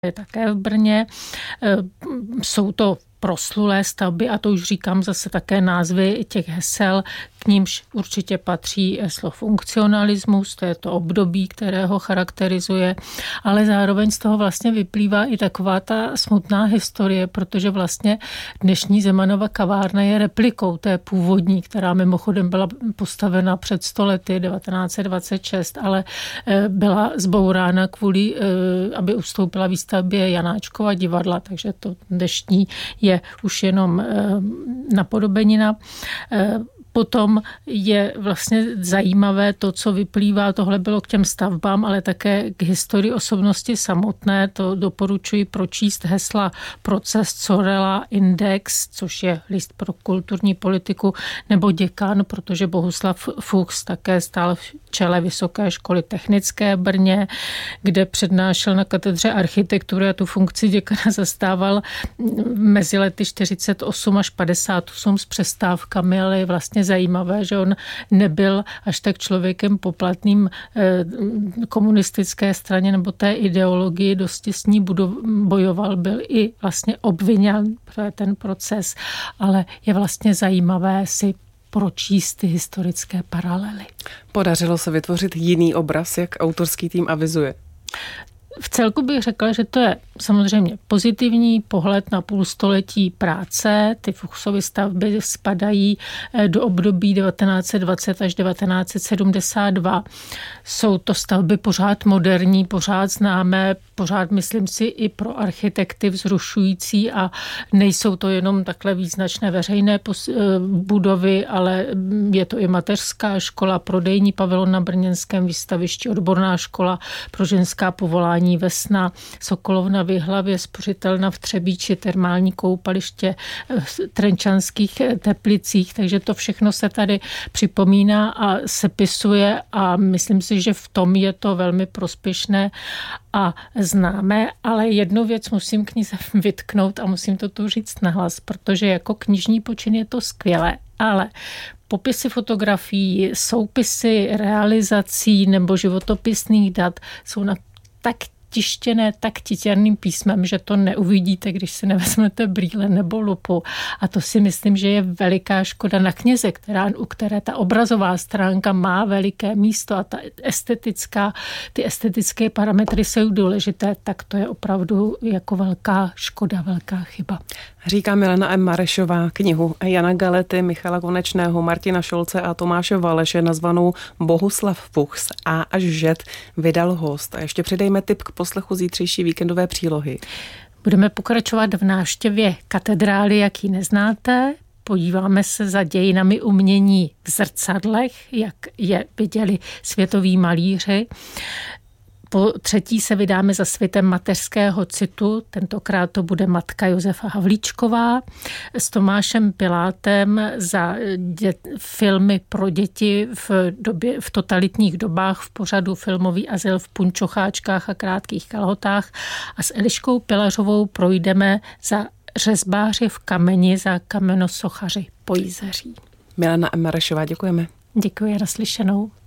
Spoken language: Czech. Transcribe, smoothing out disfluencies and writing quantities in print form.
je také v Brně. Jsou to proslulé stavby a to už říkám zase také názvy těch hesel, k nímž určitě patří heslo funkcionalismus, to je to období, které ho charakterizuje, ale zároveň z toho vlastně vyplývá i taková ta smutná historie, protože vlastně dnešní Zemanova kavárna je replikou té původní, která mimochodem byla postavena před 100 lety, 1926, ale byla zbourána kvůli, aby ustoupila výstavbě Janáčkova divadla, takže to dnešní je už jenom napodobenina. Potom je vlastně zajímavé to, co vyplývá, tohle bylo k těm stavbám, ale také k historii osobnosti samotné. To doporučuji pročíst hesla Proces Corela Index, což je list pro kulturní politiku, nebo Děkan, protože Bohuslav Fuchs také stál v čele Vysoké školy technické v Brně, kde přednášel na katedře architektury a tu funkci děkana zastával mezi lety 48 až 58 s přestávkami, ale je vlastně zajímavé, že on nebyl až tak člověkem poplatným komunistické straně nebo té ideologii, dosti s ní bojoval, byl i vlastně obviněn pro ten proces, ale je vlastně zajímavé si pročíst ty historické paralely. Podařilo se vytvořit jiný obraz, jak autorský tým avizuje? V celku bych řekla, že to je samozřejmě pozitivní pohled na půlstoletí práce. Ty Fuchsovy stavby spadají do období 1920 až 1972. Jsou to stavby pořád moderní, pořád známé, pořád myslím si i pro architekty vzrušující a nejsou to jenom takhle význačné veřejné budovy, ale je to i mateřská škola, prodejní pavilon na brněnském výstavišti, odborná škola pro ženská povolání Vesna, Sokolovna v Jihlavě, spořitelna v Třebíči, termální koupaliště v Trenčanských Teplicích, takže to všechno se tady připomíná a sepisuje a myslím si, že v tom je to velmi prospěšné a známé, ale jednu věc musím knize vytknout a musím to tu říct nahlas, protože jako knižní počin je to skvělé, ale popisy fotografií, soupisy realizací nebo životopisných dat jsou na tak tištěné tak titěrným písmem, že to neuvidíte, když si nevezmete brýle nebo lupu. A to si myslím, že je veliká škoda na knize, u které ta obrazová stránka má veliké místo a ty estetické parametry jsou důležité, tak to je opravdu jako velká škoda, velká chyba. Říká Milena M. Marešová. Knihu Jana Galety, Michala Konečného, Martina Šolce a Tomáše Valeše nazvanou Bohuslav Fuchs A až Z vydal Host. A ještě přidejme tip k poslechu zítřejší víkendové přílohy. Budeme pokračovat v návštěvě katedrály, jak ji neznáte. Podíváme se za dějinami umění v zrcadlech, jak je viděli světoví malíři. Po třetí se vydáme za světem mateřského citu, tentokrát to bude matka Josefa Havlíčková, s Tomášem Pilátem za filmy pro děti v totalitních dobách v pořadu Filmový azyl v punčocháčkách a krátkých kalhotách a s Eliškou Pilařovou projdeme za řezbáři v kameni, za kamenosochaři po Jizeří. Milena M. Marešová, děkujeme. Děkuji, naslyšenou.